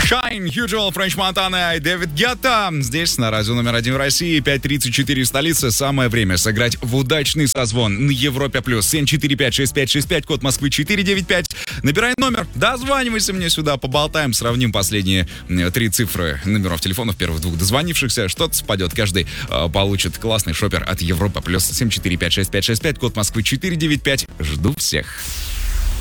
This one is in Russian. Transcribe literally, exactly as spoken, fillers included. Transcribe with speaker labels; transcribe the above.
Speaker 1: Shine, Usual, Френч Монтана и Дэвид Гетта. Здесь, на радио номер один в России, пять тридцать четыре в столице. Самое время сыграть в удачный созвон на Европе+. плюс семь четыре пять шесть пять шесть пять, код Москвы четыре девять пять. Набирай номер, дозванивайся мне сюда, поболтаем, сравним последние три цифры номеров телефонов первых двух дозвонившихся. Что-то совпадет, каждый э, получит классный шопер от Европа+. плюс семь четыре пять шесть пять шесть пять, код Москвы четыре девять пять. Жду всех.